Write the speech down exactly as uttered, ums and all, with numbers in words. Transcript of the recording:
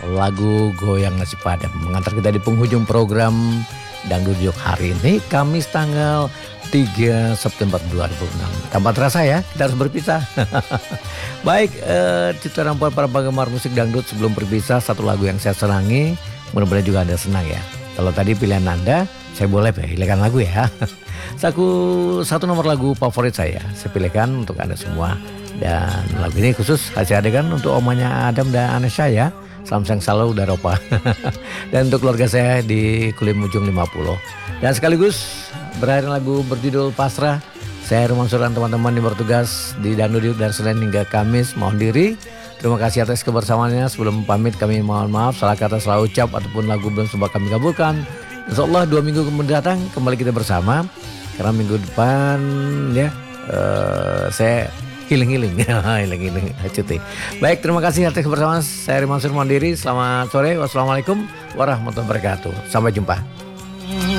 lagu Goyang Nasi Padang mengantar kita di penghujung program Dangdut Jok hari ini, Kamis tanggal tiga September dua ribu enam. Tanpa terasa ya, kita harus berpisah. Baik, eh, Citra Rampal para penggemar musik dangdut, sebelum berpisah satu lagu yang saya senangi, mudah-mudahan juga Anda senang ya. Kalau tadi pilihan Anda, saya boleh pilihkan lagu ya. Satu, satu nomor lagu favorit saya, saya pilihkan untuk Anda semua. Dan lagu ini khusus kasih adegan untuk omanya Adam dan Anesha ya. Salam sayang selalu dari Opa. Dan untuk keluarga saya di Kulim Ujung lima puluh. Dan sekaligus berakhir lagu berjudul Pasrah. Saya Herman Suran, teman-teman yang bertugas di Dangdut dari Senin hingga Kamis mohon diri. Terima kasih atas kebersamaannya. Sebelum pamit kami mohon maaf salah kata, salah ucap ataupun lagu belum sempat kami kabulkan. Insyaallah dua minggu kemudian datang kembali kita bersama. Karena minggu depan ya uh, saya healing-healing, healing-healing cuti. Baik, terima kasih atas kebersamaan. Saya Herman Suran Mandiri. Selamat sore. Wassalamualaikum warahmatullahi wabarakatuh. Sampai jumpa.